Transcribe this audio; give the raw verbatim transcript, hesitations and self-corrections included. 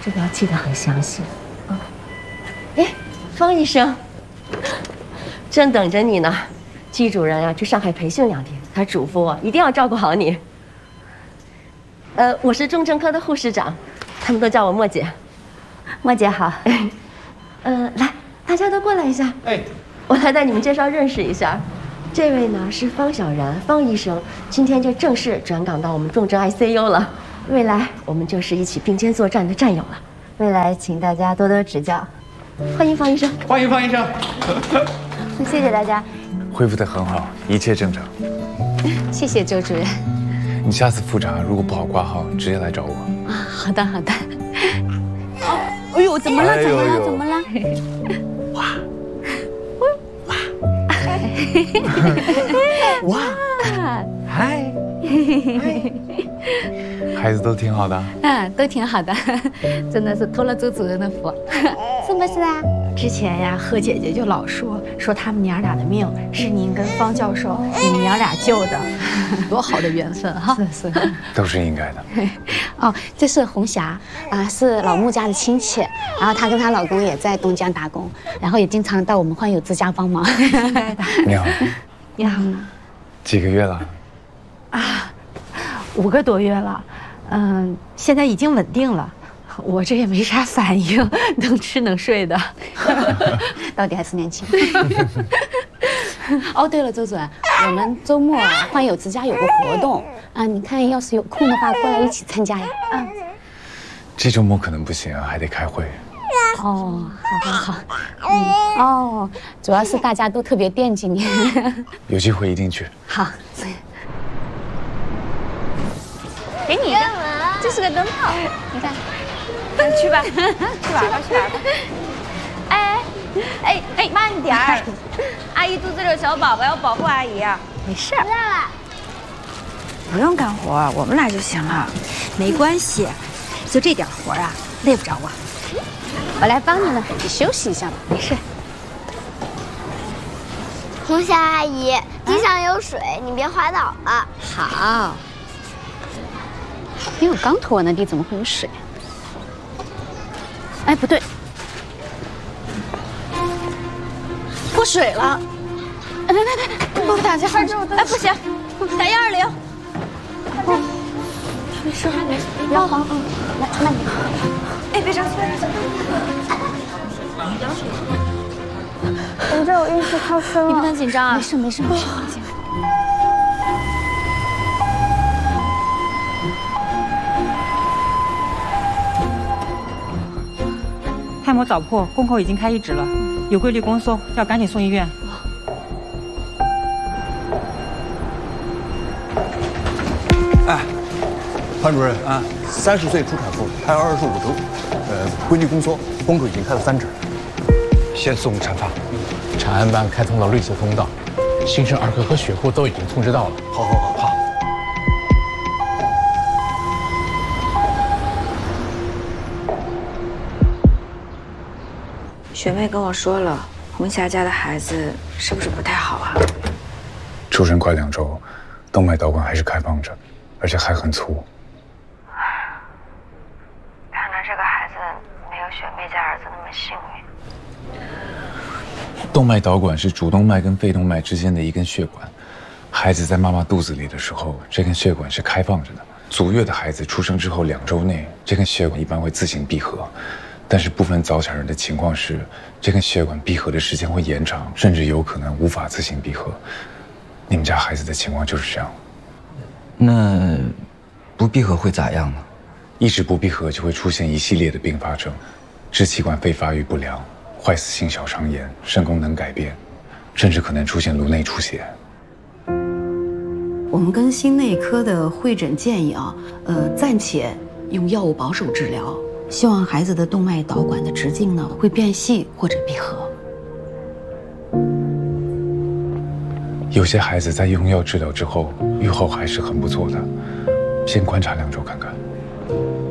这个要记得很详细啊。哎，方医生，正等着你呢。季主任呀、啊，去上海培训两天，他嘱咐我一定要照顾好你。呃，我是重症科的护士长，他们都叫我莫姐。莫姐好。呃，来，大家都过来一下。哎，我来带你们介绍认识一下。这位呢是方小然，方医生，今天就正式转岗到我们重症 I C U 了。未来我们就是一起并肩作战的战友了。未来，请大家多多指教。欢迎方医生。 欢迎方医生。 谢谢大家。 恢复得很好，一切正常。 谢谢周主任。 你下次复查如果不好挂号，直接来找我。 啊，好的好的。哦，哎呦，怎么了？怎么了？怎么了？ 哇！ 哇！ 嗨！孩子都挺好的。 嗯，都挺好的，真的是托了周主任的福。是不是啊？ 之前呀，何姐姐就老说说他们娘俩的命是您跟方教授你们娘俩救的，多好的缘分哈！ 是是， 都是应该的。 哦，这是红霞啊，是老穆家的亲戚，然后她跟她老公也在东江打工，然后也经常到我们患有之家帮忙。 你好。 你好。 几个月了？ 啊，五个多月了，嗯，现在已经稳定了。我这也没啥反应，能吃能睡的， 到底还是年轻。哦，对了，周主任，我们周末患有之家有个活动啊，你看要是有空的话，过来一起参加呀。嗯， 这周末可能不行啊，还得开会。 哦，好好好，嗯，哦，主要是大家都特别惦记你。 有机会一定去。 好。给你一个，这是个灯泡，你看。 去吧，去玩吧，去玩吧。 哎，哎哎，慢点儿！阿姨肚子里有小宝宝，要保护阿姨啊。 没事儿，不用干活，我们俩就行了。没关系，就这点活啊，累不着我。 我来帮你了，你休息一下吧，没事。 红霞阿姨，地上有水，你别滑倒了。 好。因为我刚拖完的地，怎么会有水？哎，不对， 脱水了！ 来来来来，帮我打一下。 哎，不行，打幺二零。 没事，没事，不要慌，嗯，来，慢点。 哎，别着急，别着急。 我这我运气超深了。 你不能紧张啊，没事没事没事。 胎膜早破，宫口已经开一指了，有规律宫缩，要赶紧送医院。 哎，潘主任啊，三十岁初产妇，胎儿二十五周，呃，规律宫缩，宫口已经开了三指。 先送产房，产案班开通了绿色通道，新生儿科和血库都已经通知到了。 好好好好。 学妹跟我说了，红霞家的孩子是不是不太好啊？ 出生快两周，动脉导管还是开放着，而且还很粗。 看来这个孩子没有学妹家儿子那么幸运。 动脉导管是主动脉跟肺动脉之间的一根血管，孩子在妈妈肚子里的时候，这根血管是开放着的。足月的孩子出生之后两周内，这根血管一般会自行闭合。但是部分早产儿的情况是，这根血管闭合的时间会延长，甚至有可能无法自行闭合。你们家孩子的情况就是这样。 那不闭合会咋样呢？ 一直不闭合就会出现一系列的并发症，支气管肺发育不良、坏死性小肠炎、肾功能改变，甚至可能出现颅内出血。 我们跟心内科的会诊建议啊，呃，暂且用药物保守治疗。希望孩子的动脉导管的直径呢会变细或者闭合。 有些孩子在用药治疗之后，预后还是很不错的，先观察两周看看。